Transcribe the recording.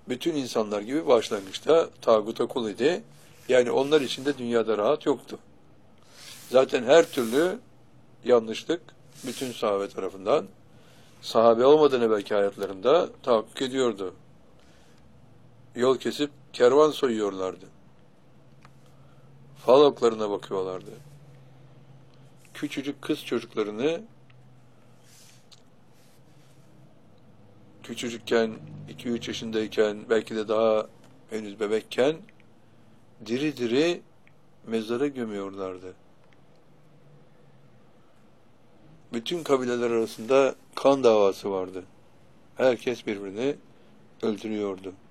bütün insanlar gibi başlangıçta tağuta kul idi. Yani onlar için de dünyada rahat yoktu. Zaten her türlü yanlışlık bütün sahabe tarafından, sahabe olmadan evvelki hayatlarında tahakkuk ediyordu. Yol kesip kervan soyuyorlardı. Fal oklarına bakıyorlardı. Küçücük kız çocuklarını küçücükken, 2-3 yaşındayken, belki de daha henüz bebekken diri diri mezara gömüyorlardı. Bütün kabileler arasında kan davası vardı. Herkes birbirini öldürüyordu.